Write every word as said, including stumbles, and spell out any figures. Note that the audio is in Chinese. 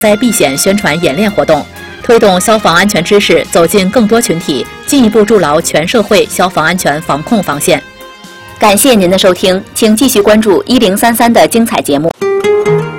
灾避险宣传演练活动，推动消防安全知识走进更多群体，进一步筑牢全社会消防安全防控防线。 感谢您的收听，请继续关注一零三三的精彩节目。